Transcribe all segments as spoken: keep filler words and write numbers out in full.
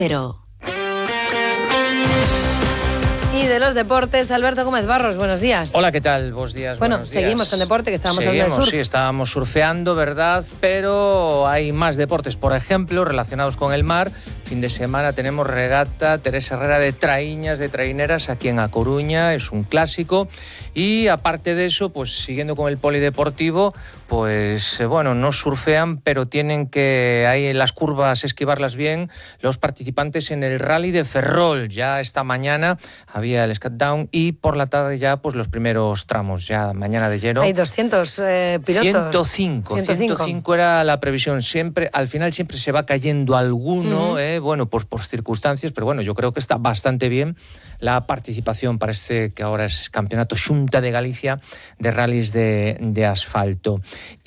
Pero... Y de los deportes, Alberto Gómez Barros, buenos días. Hola, ¿qué tal? Buenos días. Bueno, buenos seguimos días. con deporte, que estábamos seguimos, hablando de surf. Sí, estábamos surfeando, ¿verdad? Pero hay más deportes, por ejemplo, relacionados con el mar. Fin de semana tenemos regata Teresa Herrera de Traíñas, de Traineras, aquí en A Coruña, es un clásico. Y aparte de eso, pues siguiendo con el polideportivo, pues eh, bueno, no surfean, pero tienen que ahí en las curvas esquivarlas bien los participantes en el rally de Ferrol. Ya esta mañana había el Scatdown y por la tarde ya pues los primeros tramos, ya mañana de lleno. Hay doscientos eh, pilotos. ciento cinco, ciento cinco era la previsión. Siempre, al final siempre se va cayendo alguno, uh-huh. eh, bueno, pues por circunstancias, pero bueno, yo creo que está bastante bien la participación para este que ahora es Campeonato Xunta de Galicia de rallies de, de asfalto.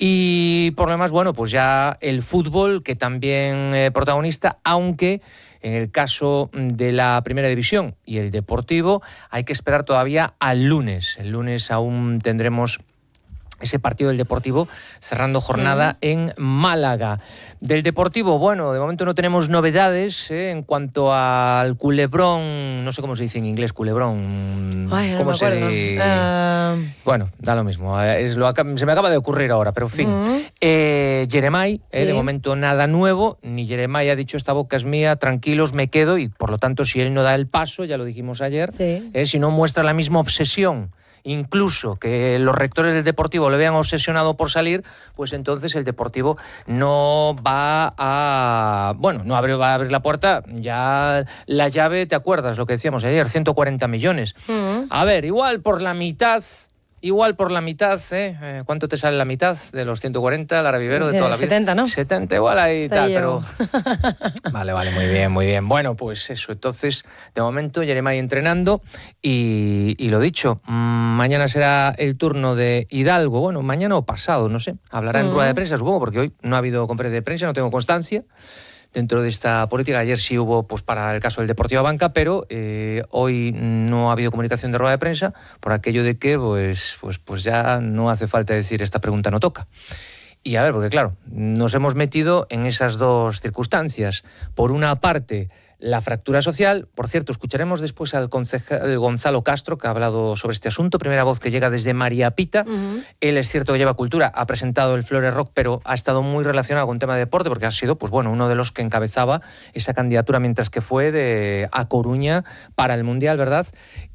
Y por lo demás, bueno, pues ya el fútbol, que también eh, protagonista, aunque en el caso de la Primera División y el Deportivo hay que esperar todavía al lunes. El lunes aún tendremos ese partido del Deportivo cerrando jornada uh-huh. en Málaga. Del Deportivo, bueno, de momento no tenemos novedades ¿eh? En cuanto al culebrón, no sé cómo se dice en inglés, culebrón. Ay, no ¿Cómo me se acuerdo. Uh... Bueno, da lo mismo, es lo, se me acaba de ocurrir ahora, pero en fin. Uh-huh. Eh, Jeremai, eh, sí. de momento nada nuevo, ni Jeremai ha dicho esta boca es mía, tranquilos, me quedo, y por lo tanto si él no da el paso, ya lo dijimos ayer, sí. eh, si no muestra la misma obsesión, incluso que los rectores del Deportivo le vean obsesionado por salir, pues entonces el Deportivo no va a... Bueno, no abre, va a abrir la puerta, ya la llave, ¿te acuerdas lo que decíamos ayer? ciento cuarenta millones. Uh-huh. A ver, igual por la mitad... Igual por la mitad, ¿eh? ¿Cuánto te sale la mitad de los ciento cuarenta, Lara Vivero, de toda la vida? setenta, ¿no? setenta, igual ahí tal, pero... Vale, vale, muy bien, muy bien. Bueno, pues eso, entonces, de momento, Jeremai entrenando y, y lo dicho, mmm, mañana será el turno de Hidalgo, bueno, mañana o pasado, no sé, hablará en uh-huh. rueda de prensa, supongo, porque hoy no ha habido conferencia de prensa, no tengo constancia. Dentro de esta política, ayer sí hubo pues para el caso del Deportivo Banca, pero eh, hoy no ha habido comunicación de rueda de prensa por aquello de que pues, pues, pues ya no hace falta decir esta pregunta no toca. Y a ver, porque claro, nos hemos metido en esas dos circunstancias. Por una parte, la fractura social. Por cierto, escucharemos después al concejal Gonzalo Castro, que ha hablado sobre este asunto. Primera voz que llega desde María Pita. Uh-huh. Él es cierto que lleva cultura, ha presentado el Flores Rock, pero ha estado muy relacionado con tema de deporte, porque ha sido pues bueno, uno de los que encabezaba esa candidatura mientras que fue de A Coruña para el Mundial, ¿verdad?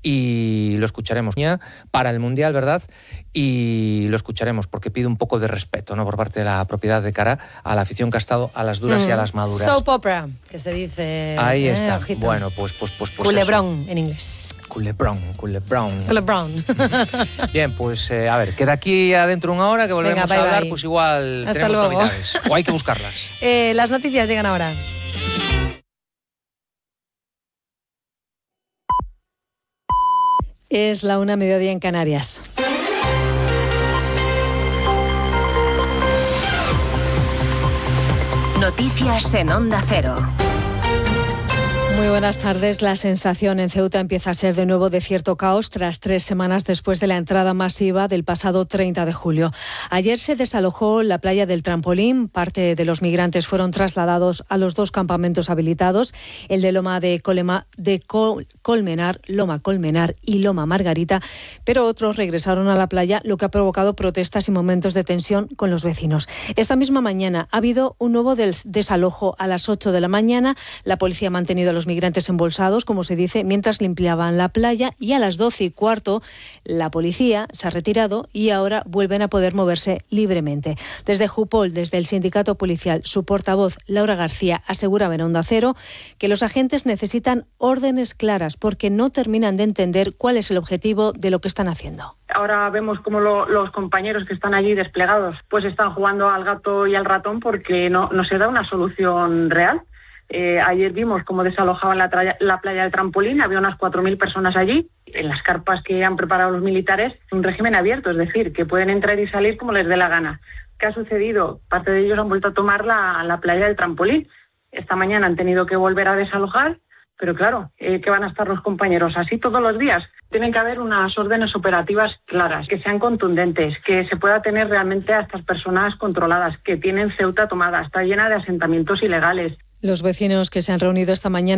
Y lo escucharemos ya para el Mundial, ¿verdad? Y lo escucharemos porque pide un poco de respeto, ¿no? Por parte de la propiedad de cara a la afición que ha estado a las duras mm. y a las maduras. Soap opera, que se dice. Ahí eh, está. Ojito. Bueno, pues, pues, pues, pues culebrón eso. En inglés. Culebrón, culebrón. Culebrón. Bien, pues eh, a ver, que de aquí a dentro de una hora que volvemos Venga, bye, a hablar, bye. Pues igual Hasta tenemos luego. novedades. O hay que buscarlas. eh, las noticias llegan ahora. Es la una, mediodía en Canarias. Noticias en Onda Cero. Muy buenas tardes. La sensación en Ceuta empieza a ser de nuevo de cierto caos tras tres semanas después de la entrada masiva del pasado treinta de julio. Ayer se desalojó la playa del Trampolín. Parte de los migrantes fueron trasladados a los dos campamentos habilitados, el de Loma de, Colema, de Col, Colmenar, Loma Colmenar y Loma Margarita, pero otros regresaron a la playa, lo que ha provocado protestas y momentos de tensión con los vecinos. Esta misma mañana ha habido un nuevo des- desalojo a las ocho de la mañana. La policía ha mantenido a los migrantes embolsados, como se dice, mientras limpiaban la playa, y a las doce y cuarto la policía se ha retirado y ahora vuelven a poder moverse libremente. Desde Jupol, desde el sindicato policial, su portavoz Laura García asegura en Onda Cero que los agentes necesitan órdenes claras porque no terminan de entender cuál es el objetivo de lo que están haciendo. Ahora vemos como lo, los compañeros que están allí desplegados pues están jugando al gato y al ratón porque no, no se da una solución real. Eh, ayer vimos cómo desalojaban la, traya, la playa del Trampolín, había unas cuatro mil personas allí, en las carpas que han preparado los militares, un régimen abierto, es decir, que pueden entrar y salir como les dé la gana. ¿Qué ha sucedido? Parte de ellos han vuelto a tomar la, la playa del Trampolín. Esta mañana han tenido que volver a desalojar, pero claro, eh, ¿qué van a estar los compañeros? ¿Así todos los días? Tienen que haber unas órdenes operativas claras, que sean contundentes, que se pueda tener realmente a estas personas controladas, que tienen Ceuta tomada, está llena de asentamientos ilegales. Los vecinos que se han reunido esta mañana